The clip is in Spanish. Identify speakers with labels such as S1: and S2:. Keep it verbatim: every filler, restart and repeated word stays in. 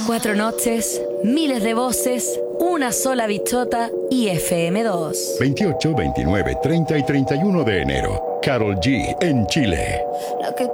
S1: Cuatro noches, miles de voces, una sola bichota y F M dos.
S2: veintiocho, veintinueve, treinta y treinta y uno de enero. Karol G en Chile.
S3: La que